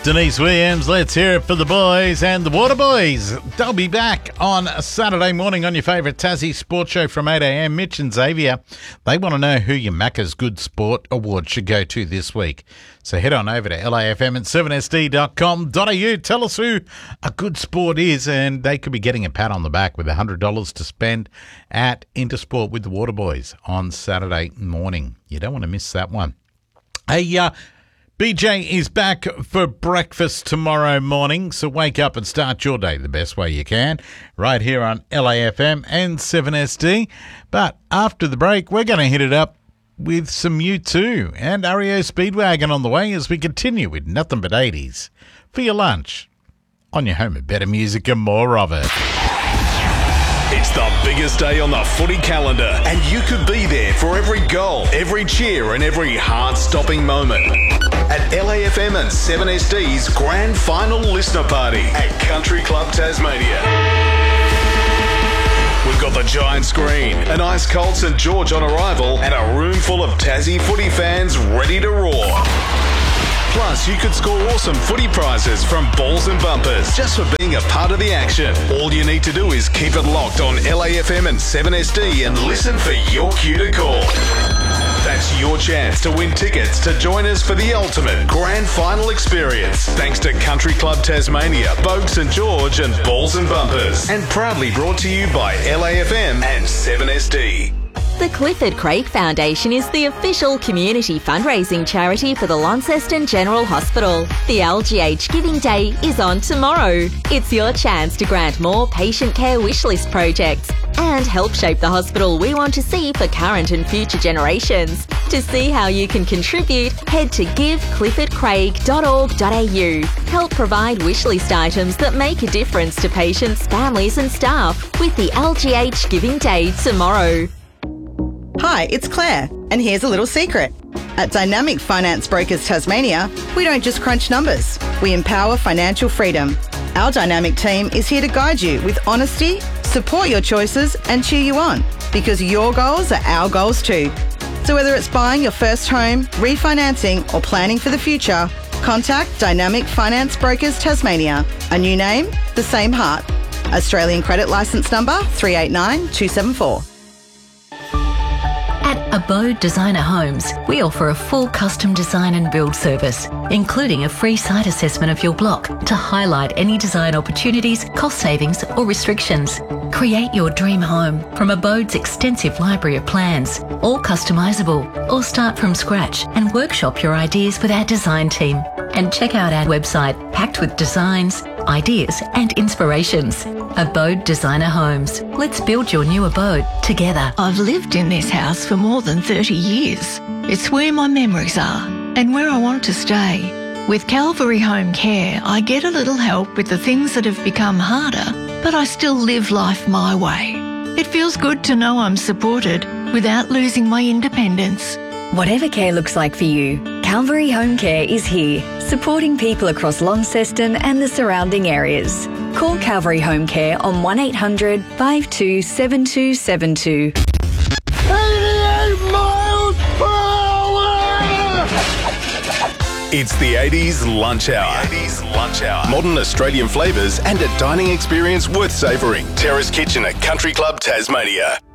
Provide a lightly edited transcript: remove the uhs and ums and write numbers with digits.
Denise Williams. Let's hear it for the boys and the Water Boys. They'll be back on a Saturday morning on your favourite Tassie sports show from 8 a.m. Mitch and Xavier, they want to know who your Macca's Good Sport Award should go to this week. So head on over to LAFM and 7sd.com.au. Tell us who a good sport is, and they could be getting a pat on the back with $100 to spend at Intersport with the Water Boys on Saturday morning. You don't want to miss that one. Hey, BJ is back for breakfast tomorrow morning, so wake up and start your day the best way you can, right here on LAFM and 7SD. But after the break, we're going to hit it up with some U2 and REO Speedwagon on the way as we continue with nothing but 80s for your lunch on your home of better music and more of it. It's the biggest day on the footy calendar, and you could be there for every goal, every cheer and every heart-stopping moment. At LAFM and 7SD's Grand Final Listener Party at Country Club Tasmania. We've got the giant screen, an ice-cold St George on arrival, and a room full of Tassie footy fans ready to roar. Plus, you could score awesome footy prizes from Balls and Bumpers just for being a part of the action. All you need to do is keep it locked on LAFM and 7SD and listen for your cue to call. That's your chance to win tickets to join us for the ultimate grand final experience. Thanks to Country Club Tasmania, Bogue St George and Balls and Bumpers. And proudly brought to you by LAFM and 7SD. The Clifford Craig Foundation is the official community fundraising charity for the Launceston General Hospital. The LGH Giving Day is on tomorrow. It's your chance to grant more patient care wishlist projects and help shape the hospital we want to see for current and future generations. To see how you can contribute, head to givecliffordcraig.org.au. Help provide wishlist items that make a difference to patients, families and staff with the LGH Giving Day tomorrow. Hi, it's Claire, and here's a little secret. At Dynamic Finance Brokers Tasmania, we don't just crunch numbers, we empower financial freedom. Our dynamic team is here to guide you with honesty, support your choices and cheer you on, because your goals are our goals too. So whether it's buying your first home, refinancing or planning for the future, contact Dynamic Finance Brokers Tasmania. A new name, the same heart. Australian credit licence number 389274. At Abode Designer Homes, we offer a full custom design and build service, including a free site assessment of your block to highlight any design opportunities, cost savings or restrictions. Create your dream home from Abode's extensive library of plans, all customisable, or start from scratch and workshop your ideas with our design team. And check out our website packed with designs, ideas and inspirations. Abode Designer Homes. Let's build your new abode together. I've lived in this house for more than 30 years. It's where my memories are and where I want to stay. With Calvary Home Care, I get a little help with the things that have become harder, but I still live life my way. It feels good to know I'm supported without losing my independence. Whatever care looks like for you, Calvary Home Care is here, supporting people across Launceston and the surrounding areas. Call Calvary Home Care on 1800 527272. 88 miles per hour! It's the 80s Lunch Hour. The 80s Lunch Hour. Modern Australian flavours and a dining experience worth savouring. Terrace Kitchen at Country Club Tasmania.